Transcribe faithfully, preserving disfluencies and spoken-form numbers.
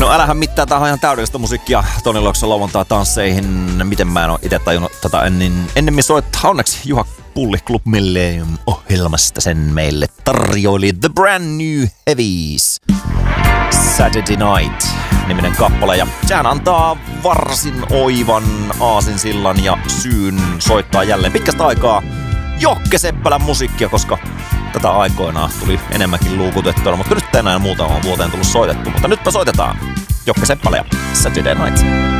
No älähän mitään, tää on ihan täydellistä musiikkia Toni Lokson lauantai-tansseihin. Miten mä en oo ite tajunnut tätä ennen, ennemmin soittaa. Onneksi Juha Pulli Club Millennium ohjelmasta sen meille tarjoili The Brand New Heavies. Saturday Night -niminen kappale, ja sehän antaa varsin oivan aasinsillan ja syyn soittaa jälleen pitkästä aikaa Jokke Seppälän musiikkia, koska tätä aikoinaan tuli enemmänkin luukutettua, mutta nyt enää muutamaan vuoteen tullut soitettu, mutta nytpä soitetaan Jokke Seppälä ja Saturday Night.